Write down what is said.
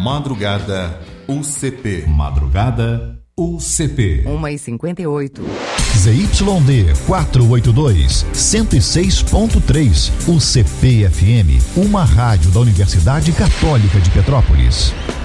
Madrugada UCP. Madrugada UCP. 1h58. ZYD 482, 106.3. UCP FM, uma rádio da Universidade Católica de Petrópolis.